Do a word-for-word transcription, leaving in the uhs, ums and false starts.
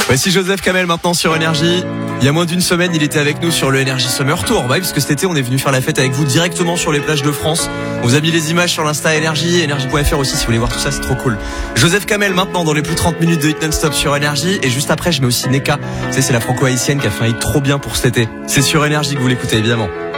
Voici Joseph Kamel maintenant sur Énergie. Il y a moins d'une semaine, il était avec nous sur le Énergie Summer Tour. Bah oui, parce que cet été, on est venu faire la fête avec vous directement sur les plages de France. On vous a mis les images sur l'Insta Énergie, énergie point f r aussi si vous voulez voir tout ça, c'est trop cool. Joseph Kamel maintenant dans les plus de trente minutes de hit non-stop sur Énergie. Et juste après, je mets aussi Neka. Tu sais, c'est la franco-haïtienne qui a fait un hit trop bien pour cet été. C'est sur Énergie que vous l'écoutez évidemment.